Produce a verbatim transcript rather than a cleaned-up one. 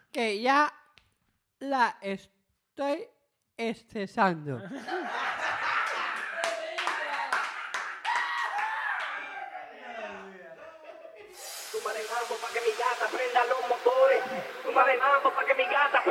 que ya la estoy estresando. Súmale mambo pa' que mi gata prenda los motores. Súmale mambo pa' que mi gata